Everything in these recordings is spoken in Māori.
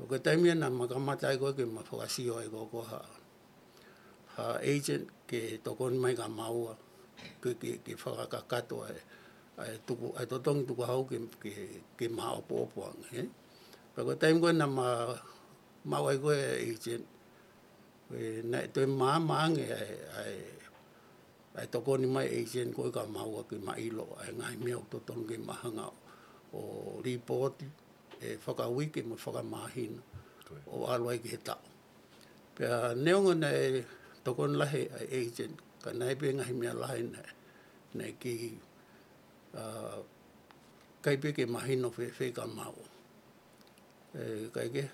Ko taimia na makamata koe ke mawhakasio ai koko ha agent ke tokon mai ka maua ke whakakato ai totongi tuku hau ke maha opo-opoanga. Ko taim koe na mau ai koe agent na toi maange ai tokoni mai agent koe ka maua ke mailo ai ngai mea o totongi ke mahanga o report whakawiki mo whakamahina o alwai ki he tau. Pea neonga nei tokon lahe ai agent ka naipe ngahi mea lahe nei ki kaipe ke mahino whi ka mau. Kaike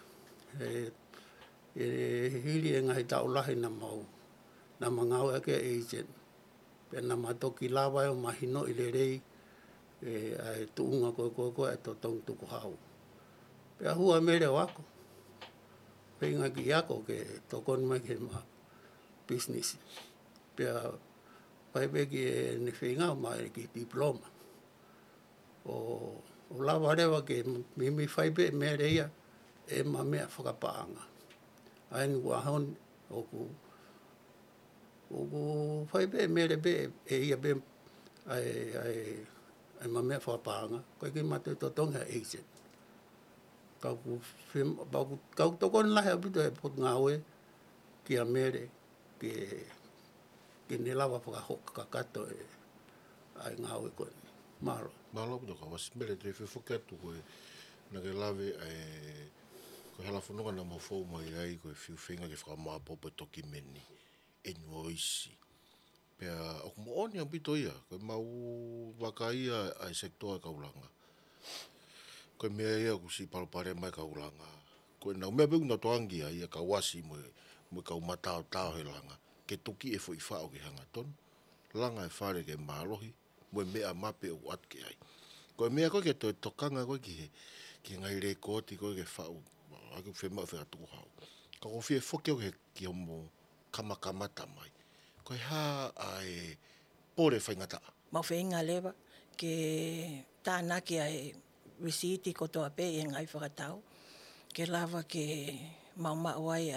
hiri e ngahi tau lahe na mau na mangau ake agent. Pea na matoki lawa o mahino i le rei ai tuunga koe e totongi tuku hau. Pea hua mere wako. Whenga ki ako ke tokon mai ke ma business. Pea paipe ki ne whenga mai ki diploma. O lawa rewa ke mimi whaipe mea reia e ma mea whakapaanga. Ai ni wahon oku whaipe mea repe e ia pe ai ma mea whakapaanga. Koe ki mate totonga agent. Kau tokon lahe apito e pot ngawe ki a mere ke ne lawa whakahoka kakato ai ngawe koe. Mahalo. Mahalo pito ka wasi mere te whewhuke atu koe na ke lawe koe hala whanonga na mawhau mai ai koe whiwhenga ke whakamapopo toki meni e nyua isi. Pea oku mo oni apito ia koe mau waka ia ai sektoa kaulanga. Koe mea ia kusi palpare mai kaulanga. Koe nau mea pegu na toangi ia ka wasi mo kau matao tao he langa. Ke toki e fo i whao ke hanga tonu. Langa e whare ke mahalohi. Moe mea mape o atke ai. Koe mea koe ke toi tokanga koe ki ngai re koti koe ke whao. Aku whema o whekatuku hau. Ka ko whie whoke o ki homo kamakamata mai. Koe haa ai pore whaingata. Mau whainga lewa ke tānaki ai risiti kotoa pe e ngai whakatau. Ke lawa ke mau ai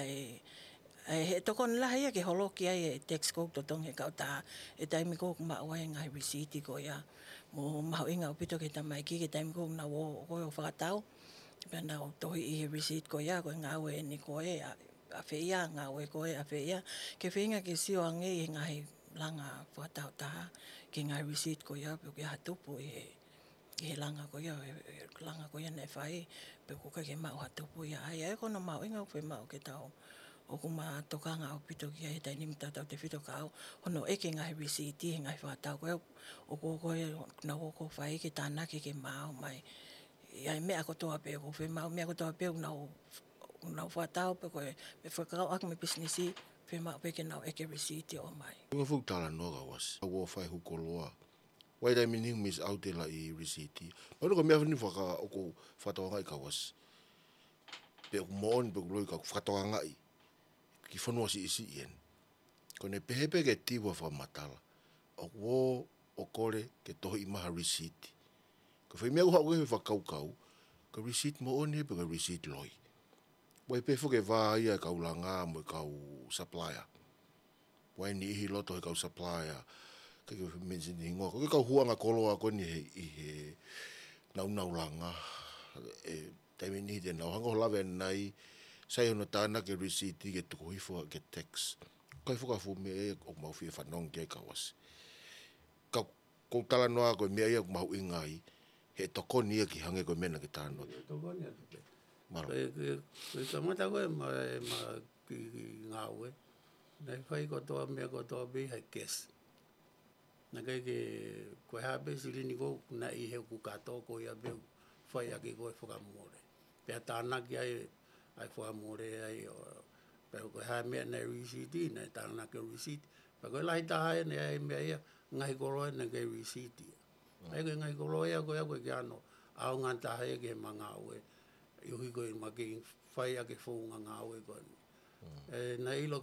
he tokon laha ia ke holoki ai e tax code totong he kauta e taimi ko mau ai ngai risiti ko ia. Mo mau inga upito ke tamai ki ke taimi ko na wo koe o whakatau. Pea nau tohi i he receipt ko ia koe ngawe ni koe a whia ngawe koe a whia. Ke whinga ke sio ange i ngai langa whakatau taha ke ngai receipt ko ia pe ke hatupu i he langa ko ia langa ko ia nei whai pe ko ke mau hatupu ia ai e kono mau inga upe mau ke tau o kuma tokanga o pito ki ai taini mtatau te whito kau hono eke ngai receipt i ngai whakatau koe o koe na woko whai ke tānaki ke mau mai ai mea kotoa pe ko whemau mea kotoa pe nau whakatau pe koe me whakakau ak me businessi whemau pe ke nau eke receipt o mai. Tunga whuk tala noa was. Awo whai huko loa. Wai dai mining mis aute la i risiti. Pano ko mea whani whaka oko whatoa ngai ka was. Pe o moon pe kuloi ka whatoa ngai. Ki whanua si isi ien. Ko ne pehepe ke tiwa whamatala. O wo o kore ke tohi imaha risiti. Ko whai mea uha uhe whakaukau. Ka receipt mo oni pe ka receipt loi. Wai pe whuke wā ia kaulanga mo kau supplier. Wai ni ihi loto he kau supplier. Kake mention ni ngoa. Koke kau huanga koloa koni he nau langa. Taimi ni te nau hango lawe nai. Sai hono tāna ke receipt ke tuku hifua ke tax. Kai whukafu me o mau whia whanong ke kawas. Kau tala noa koe mea ia mau ingai. He tokoni ia ki hange koe mena ke tāno. Tokoni atu pe. Maro. Koe kamata koe ma ki ngawe. Nei whai kotoa mea kotoa pe hai kes. Na kai ke koe hape sirini kou na i heu ku kato koe a peu whai ake koe whakamore. Pea tānaki ai whakamore ai pero koe hae mea nei receipt i nei tānaki receipt. Pea koe lahi tahae nei ai mea ia ngai koroe nei kei receipt i. Ai koe ngai koroe ia koe ke ano au ngan tahae ke mangawe. Iuhi koe maki whai ake whunga ngawe koe. Na ilo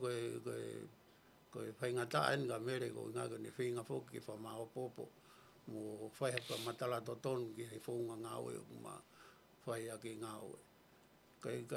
koe whaingata en ka mere ko ngā koe ne whinga whoki ke whamao popo. Mo whai haka matala totonu ki he whunga ngawe o kuma whai ake ngawe.